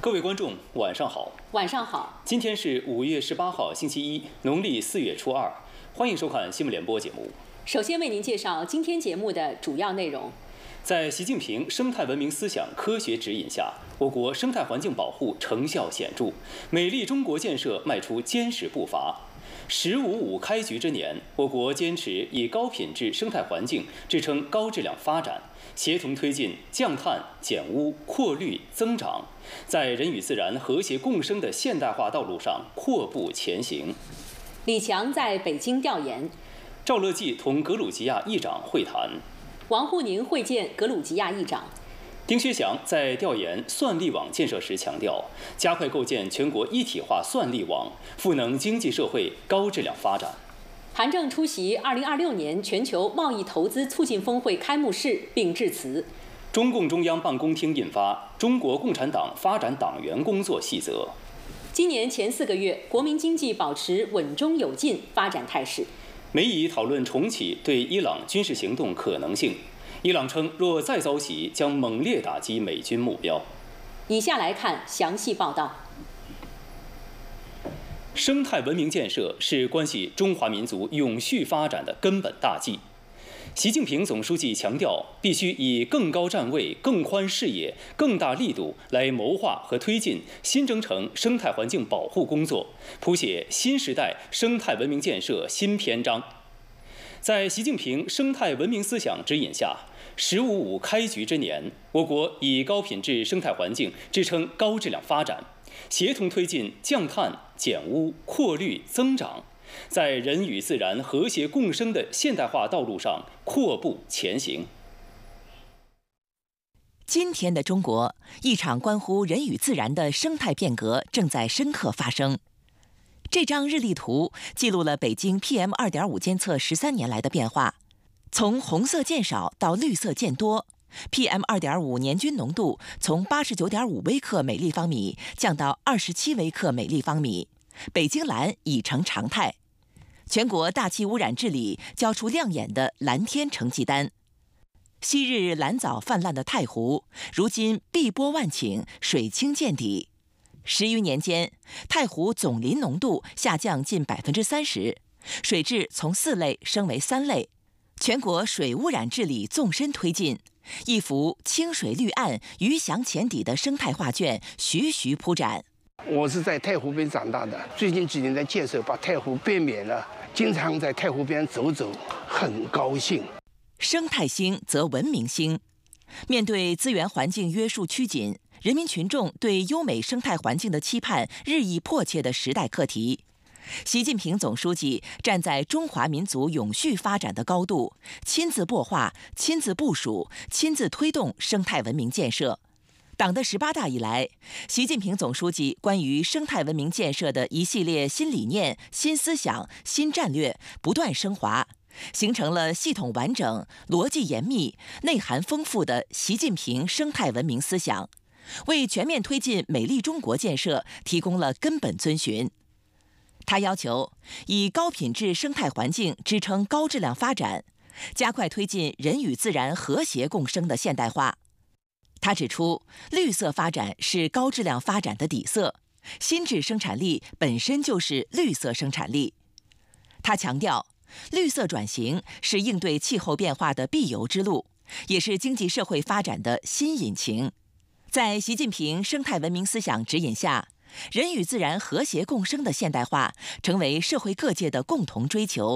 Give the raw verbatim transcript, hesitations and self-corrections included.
各位观众，晚上好。 晚上好。 今天是五月十八号，星期一，农历四月初二。欢迎收看新闻联播节目。 首先为您介绍今天节目的主要内容。 在习近平生态文明思想科学指引下，我国生态环境保护成效显著，美丽中国建设迈出坚实步伐。“十五五”开局之年，我国坚持以高品质生态环境支撑高质量发展，协同推进降碳、减污、扩绿、增长，在人与自然和谐共生的现代化道路上阔步前行。 李强在北京调研， 赵乐际同格鲁吉亚议长会谈， 王沪宁会见格鲁吉亚议长。 丁薛祥在调研算力网建设时强调，加快构建全国一体化算力网，赋能经济社会高质量发展。 韩正出席二零二六年全球贸易投资促进峰会开幕式并致辞。 中共中央办公厅印发《中国共产党发展党员工作细则》。 今年前四个月，国民经济保持稳中有进发展态势。 美以讨论重启对伊朗军事行动可能性。伊朗称，若再遭袭，将猛烈打击美军目标。 以下来看详细报道。 生态文明建设是关系中华民族永续发展的根本大计。习近平总书记强调，必须以更高站位、更宽视野、更大力度来谋划和推进新征程生态环境保护工作，谱写新时代生态文明建设新篇章。在习近平生态文明思想指引下，“十五五”开局之年，我国以高品质生态环境支撑高质量发展，协同推进降碳、减污、扩绿、增长，在人与自然和谐共生的现代化道路上阔步前行。 今天的中国，一场关乎人与自然的生态变革正在深刻发生。这张日历图记录了北京 P M 二点五 监测十三年来的变化，从红色渐少到绿色渐多 ，P M 二点五 年均浓度从八十九点五微克每立方米降到二十七微克每立方米，北京蓝已成常态。全国大气污染治理交出亮眼的蓝天成绩单。昔日蓝藻泛滥的太湖，如今碧波万顷，水清见底。十余年间，太湖总磷浓度下降近百分之三十，水质从四类升为三类。全国水污染治理纵深推进，一幅清水绿岸、鱼翔浅底的生态画卷徐徐铺展。 我是在太湖边长大的，最近几年的建设把太湖变美了，经常在太湖边走走，很高兴。 生态兴则文明兴。面对资源环境约束趋紧，人民群众对优美生态环境的期盼日益迫切的时代课题，习近平总书记站在中华民族永续发展的高度，亲自擘画、亲自部署、亲自推动生态文明建设。党的十八大以来，习近平总书记关于生态文明建设的一系列新理念、新思想、新战略不断升华，形成了系统完整、逻辑严密、内涵丰富的习近平生态文明思想，为全面推进美丽中国建设提供了根本遵循。他要求以高品质生态环境支撑高质量发展，加快推进人与自然和谐共生的现代化。他指出，绿色发展是高质量发展的底色，新质生产力本身就是绿色生产力。他强调，绿色转型是应对气候变化的必由之路，也是经济社会发展的新引擎。在习近平生态文明思想指引下，人与自然和谐共生的现代化成为社会各界的共同追求。